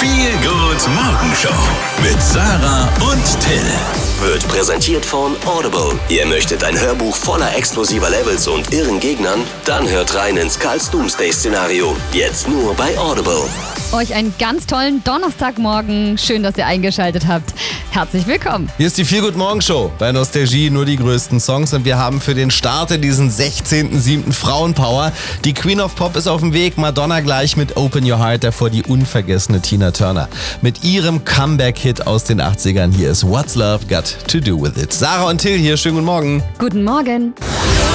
Viel gut Morgenshow mit Sarah und Till. Wird präsentiert von Audible. Ihr möchtet ein Hörbuch voller explosiver Levels und irren Gegnern? Dann hört rein ins Karls Doomsday-Szenario. Jetzt nur bei Audible. Euch einen ganz tollen Donnerstagmorgen. Schön, dass ihr eingeschaltet habt. Herzlich willkommen. Hier ist die Viel gut Morgenshow. Bei Nostalgie nur die größten Songs und wir haben für den Start in diesen 16.07. Frauenpower. Die Queen of Pop ist auf dem Weg. Madonna gleich mit Open Your Heart, davor die unvergessene Tina Turner. Mit ihrem Comeback-Hit aus den 80ern. Hier ist What's Love Got to Do With It. Sarah und Till hier, schönen guten Morgen. Guten Morgen.